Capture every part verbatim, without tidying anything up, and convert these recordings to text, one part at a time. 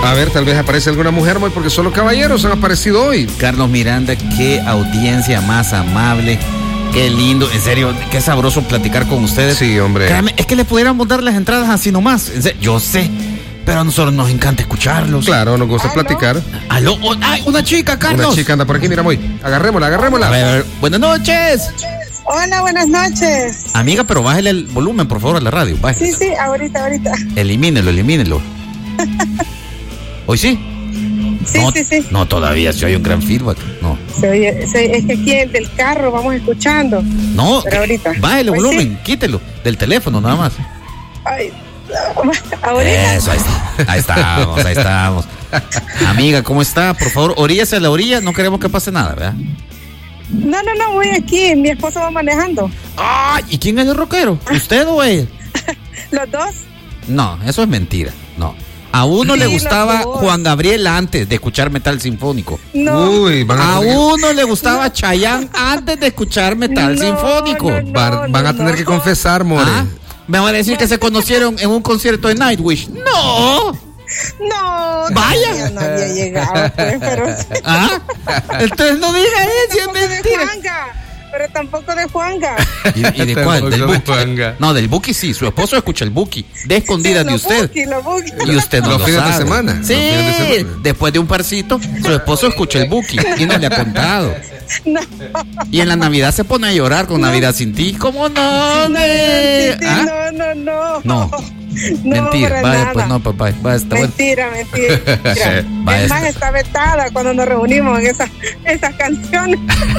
A ver, tal vez aparece alguna mujer, Moy, porque solo caballeros han aparecido hoy. Carlos Miranda, qué audiencia más amable. Qué lindo, en serio, qué sabroso platicar con ustedes. Sí, hombre. Créame, es que le pudiéramos dar las entradas así nomás. En serio, yo sé, pero a nosotros nos encanta escucharlos. Claro, nos gusta ¿Aló? platicar. Aló, oh, ay, una chica, Carlos. Una chica anda por aquí, mira, Moy. Agarrémosla, agarrémosla. A ver, a ver, buenas noches. Hola, buenas noches. Amiga, pero bájale el volumen, por favor, a la radio. Bájale. Sí, sí, ahorita, ahorita. Elimínelo, elimínelo. ¿Hoy sí? Sí, no, sí, sí. No, todavía, si hay un gran feedback. No. Se oye, se- es que aquí el del carro vamos escuchando. No, Pero ahorita. bájale el Pues volumen, quítelo. Del teléfono, nada más. Ay, ahorita. Eso, ahí está. Ahí estamos, ahí estamos. Amiga, ¿cómo está? Por favor, oríllese a la orilla, no queremos que pase nada, ¿verdad? No, no, no, voy aquí. Mi esposo va manejando. ¡Ay! ¿Y quién es el rockero? ¿Usted o él? Los dos. No, eso es mentira. No. A uno Sí, le los gustaba dos. Juan Gabriel antes de escuchar metal sinfónico. No. Uy, van a, A tener que- uno le gustaba Chayanne antes de escuchar metal No, sinfónico. no, no. van, van a tener que confesar, More. ¿Ah? ¿Me van a decir que se conocieron en un concierto de Nightwish? ¡No! No. Vaya. todavía no había llegado, pues, pero. ¿Ah? Entonces no diga eso, es Tampoco de mentira. Juanga. Pero tampoco de Juanga. ¿Y, y de cuál? Del Tampoco de Buki. Juanga. No, del Buki sí. Su esposo escucha el Buki. De escondidas de Lo usted. buki, lo buki. Y usted no Los lo fines de sabe. semana, los Sí, fines de semana. después de un parcito, su esposo escucha el Buki y no le ha contado. No. Y en la Navidad se pone a llorar con Navidad sin ti. ¿Cómo no? No, ne? no, ¿Ah? no, no, no. No. No, Mentira. para Vaya, nada. pues no, papá. Vaya, está bueno. Mentira, mentira. Mira, Vaya, es más, está- está vetada cuando nos reunimos en esas, esas canciones.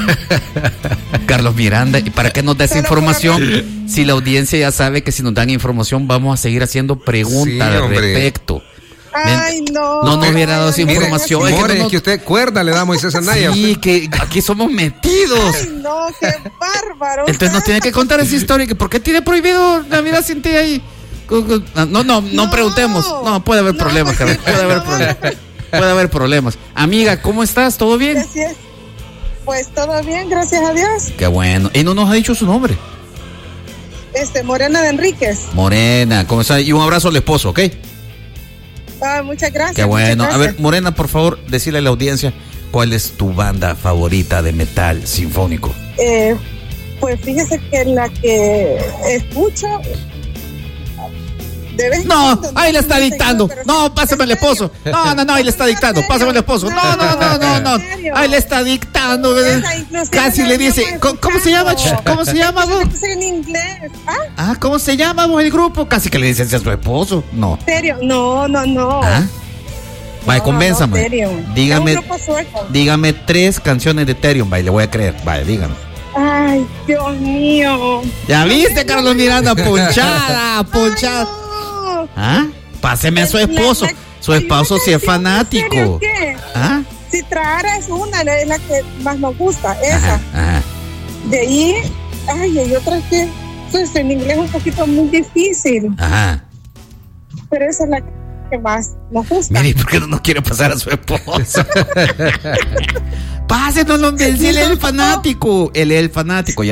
Carlos Miranda, ¿y para qué nos da esa Solo información? Si la audiencia ya sabe que si nos dan información vamos a seguir haciendo preguntas Sí, al hombre. respecto. Ay, no. No nos hubiera dado esa Ay, información. ay, es que More, no es nos- que usted cuerda le da a Moisés Anaya. Sí, que aquí somos metidos. Ay, no, qué bárbaro. Entonces nos tiene que contar esa historia. que ¿Por qué tiene prohibido Navidad sin ti ahí? Cu- cu- No, no, no, no preguntemos. No, puede haber No, problemas, pues sí, Carlos, puede haber no, problemas. no. Puede haber problemas. Amiga, ¿cómo estás? ¿Todo bien? Así es. Pues todo bien, gracias a Dios. Qué bueno. Y no nos ha dicho su nombre. Este, Morena de Enríquez. Morena, ¿cómo está? Y un abrazo al esposo, ¿ok? Ah, muchas gracias. Qué bueno. muchas A ver, gracias. Morena, por favor, decirle a la audiencia cuál es tu banda favorita de metal sinfónico. Eh, pues fíjese que la que escucho. De vez en No, cuando, ahí le está no sé, dictando. pero- No, pásame al ¿En serio? esposo. No, no, no, ahí le está dictando. Pásame al esposo. No, no, no, no, no. ¿En serio? Ahí le está dictando. Esa inclusive Casi la le venimos dice, ¿cómo, cómo se llama? escuchando. ¿Cómo se llama vos? Yo le puse en inglés. ¿Ah? Ah, ¿cómo se llama vos el grupo? Casi que le dice así a su esposo. No. ¿En serio? No, no, no. ¿Ah? Vaya, No, convénzame. no, serio. Dígame, Es un grupo sueco. dígame tres canciones de Therion, vaya, le voy a creer. Vaya, dígame. Ay, Dios mío. ¿Ya viste, Carlos Miranda? Ponchada, ponchada. Ay, no. ¿Ah? Páseme a su esposo. La- la- Su hay esposo una sí es canción, ¿en fanático. serio qué? ¿Ah? Si Trahara es una, es la que más nos gusta, esa. Ajá, ajá. De ahí, ay, hay otras que, pues en inglés es un poquito muy difícil, Ajá. pero esa es la que más nos gusta. Mire, ¿por qué no nos quiere pasar a su esposo? Pásenos donde él es el fanático. Él es el fanático. Ya